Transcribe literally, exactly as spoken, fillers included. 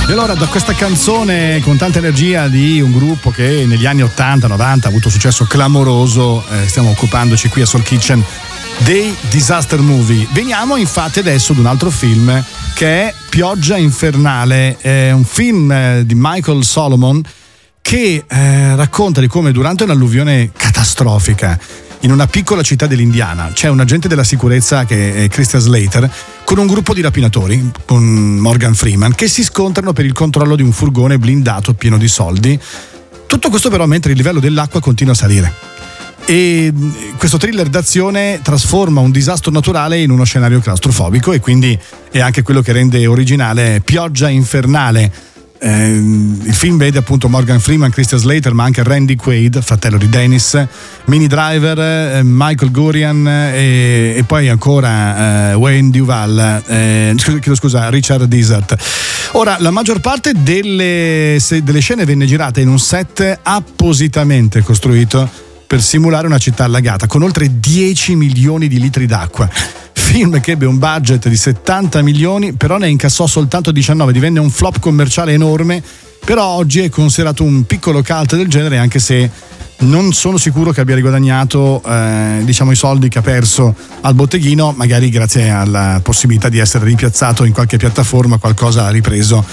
E allora, da questa canzone con tanta energia di un gruppo che negli anni ottanta novanta ha avuto successo clamoroso, eh, stiamo occupandoci qui a Soul Kitchen dei disaster movie. Veniamo infatti adesso ad un altro film che è Pioggia Infernale, è un film eh, di Michael Solomon che eh, racconta di come durante un'alluvione catastrofica in una piccola città dell'Indiana c'è un agente della sicurezza che è Christian Slater con un gruppo di rapinatori, con Morgan Freeman, che si scontrano per il controllo di un furgone blindato pieno di soldi. Tutto questo però mentre il livello dell'acqua continua a salire. E questo thriller d'azione trasforma un disastro naturale in uno scenario claustrofobico, e quindi è anche quello che rende originale Pioggia Infernale. Eh, il film vede appunto Morgan Freeman, Christian Slater, ma anche Randy Quaid, fratello di Dennis, Minnie Driver, eh, Michael Gurian e, e poi ancora eh, Wayne Duvall, eh, chiedo scusa, Richard Desert. Ora, la maggior parte delle, se, delle scene venne girata in un set appositamente costruito per simulare una città allagata con oltre dieci milioni di litri d'acqua. Film che ebbe un budget di settanta milioni, però ne incassò soltanto diciannove, divenne un flop commerciale enorme, però oggi è considerato un piccolo cult del genere, anche se non sono sicuro che abbia riguadagnato eh, diciamo i soldi che ha perso al botteghino, magari grazie alla possibilità di essere ripiazzato in qualche piattaforma qualcosa ha ripreso